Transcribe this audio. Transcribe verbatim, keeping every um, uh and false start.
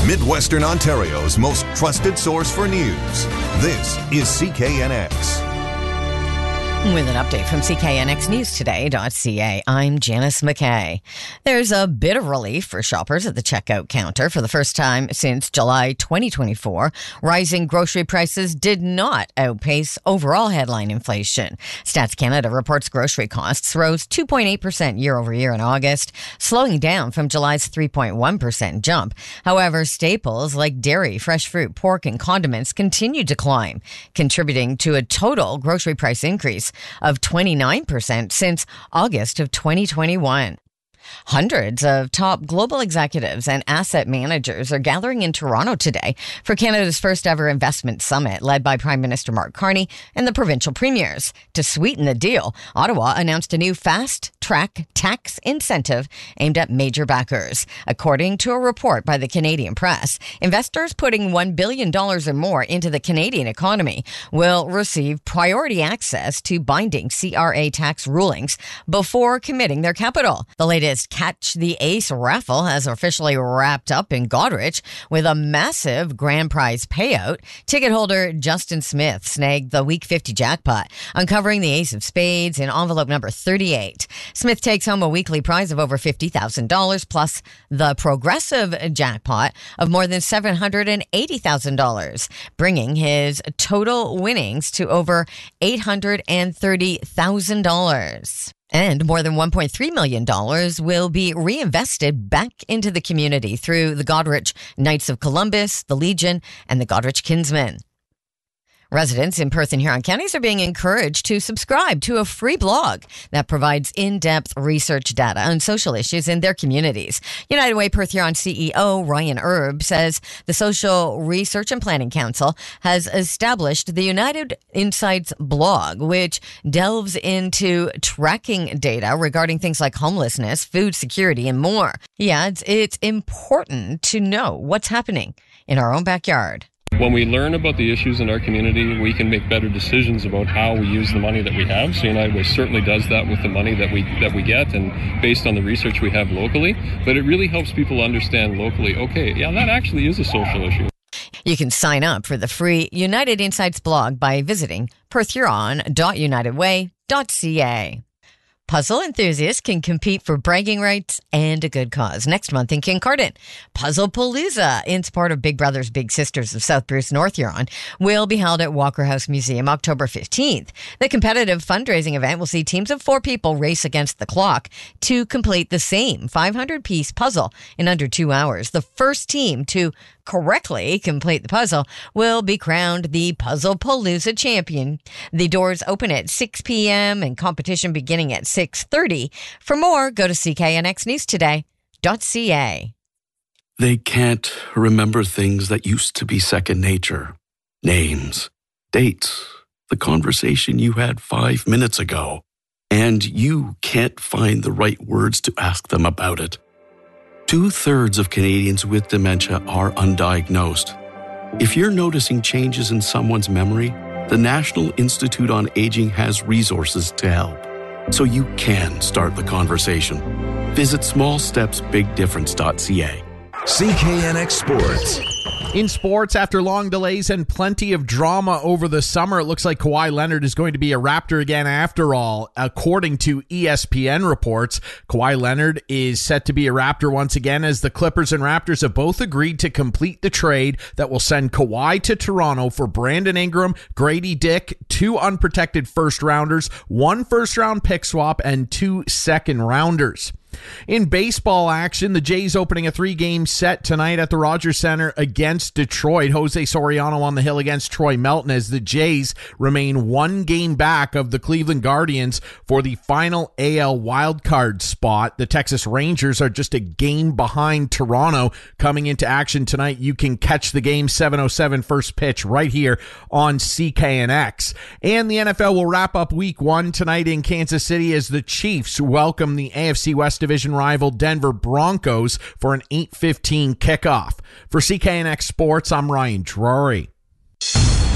Midwestern Ontario's most trusted source for news. This is C K N X. With an update from C K N X News Today dot C A, I'm Janice McKay. There's a bit of relief for shoppers at the checkout counter. For the first time since July twenty twenty-four, rising grocery prices did not outpace overall headline inflation. Stats Canada reports grocery costs rose two point eight percent year over year in August, slowing down from July's three point one percent jump. However, staples like dairy, fresh fruit, pork, and condiments continued to climb, contributing to a total grocery price increase of twenty-nine percent since August of twenty twenty-one. Hundreds of top global executives and asset managers are gathering in Toronto today for Canada's first ever investment summit led by Prime Minister Mark Carney and the provincial premiers. To sweeten the deal, Ottawa announced a new fast-track tax incentive aimed at major backers. According to a report by the Canadian Press, investors putting one billion dollars or more into the Canadian economy will receive priority access to binding C R A tax rulings before committing their capital. The latest Catch the Ace raffle has officially wrapped up in Goderich with a massive grand prize payout. Ticket holder Justin Smith snagged the Week fifty jackpot, uncovering the Ace of Spades in envelope number thirty-eight. Smith takes home a weekly prize of over fifty thousand dollars plus the progressive jackpot of more than seven hundred eighty thousand dollars, bringing his total winnings to over eight hundred thirty thousand dollars. And more than one point three million dollars will be reinvested back into the community through the Goderich Knights of Columbus, the Legion, and the Goderich Kinsmen. Residents in Perth and Huron counties are being encouraged to subscribe to a free blog that provides in-depth research data on social issues in their communities. United Way Perth Huron C E O Ryan Erb says the Social Research and Planning Council has established the United Insights blog, which delves into tracking data regarding things like homelessness, food security, and more. He adds it's important to know what's happening in our own backyard. When we learn about the issues in our community, we can make better decisions about how we use the money that we have. So United Way certainly does that with the money that we that we get and based on the research we have locally. But it really helps people understand locally, okay, yeah, that actually is a social issue. You can sign up for the free United Insights blog by visiting perth huron dot united way dot c a. Puzzle enthusiasts can compete for bragging rights and a good cause. Next month in Kincardine, Puzzle Palooza, in support of Big Brothers Big Sisters of South Bruce, North Huron, will be held at Walker House Museum October fifteenth. The competitive fundraising event will see teams of four people race against the clock to complete the same five hundred piece puzzle in under two hours. The first team to correctly complete the puzzle will be crowned the Puzzle Palooza champion. The doors open at six p.m. and competition beginning at six thirty. For more, go to c k n x news today dot c a. They can't remember things that used to be second nature. Names, dates, the conversation you had five minutes ago. And you can't find the right words to ask them about it. Two-thirds of Canadians with dementia are undiagnosed. If you're noticing changes in someone's memory, the National Institute on Aging has resources to help, so you can start the conversation. Visit small steps big difference dot c a. C K N X Sports. In sports, after long delays and plenty of drama over the summer, it looks like Kawhi Leonard is going to be a Raptor again after all. According to E S P N reports, Kawhi Leonard is set to be a Raptor once again as the Clippers and Raptors have both agreed to complete the trade that will send Kawhi to Toronto for Brandon Ingram, Grady Dick, two unprotected first-rounders, one first-round pick swap, and two second-rounders. In baseball action, the Jays opening a three-game set tonight at the Rogers Center against Detroit. Jose Soriano on the hill against Troy Melton as the Jays remain one game back of the Cleveland Guardians for the final A L wildcard spot. The Texas Rangers are just a game behind Toronto coming into action tonight. You can catch the game seven oh seven first pitch right here on C K N X. And the N F L will wrap up week one tonight in Kansas City as the Chiefs welcome the A F C West Division rival Denver Broncos for an eight fifteen kickoff. For C K N X Sports, I'm Ryan Drury.